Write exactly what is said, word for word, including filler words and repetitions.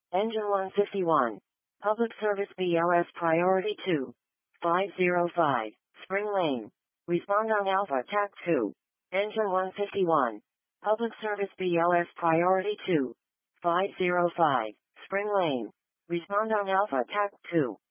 Engine one fifty-one. Public Service B L S Priority two. five zero five. Spring Lane. Respond on Alpha T A C two. Engine one fifty-one. Public Service B L S Priority two. five zero five. Spring Lane. Respond on Alpha T A C two.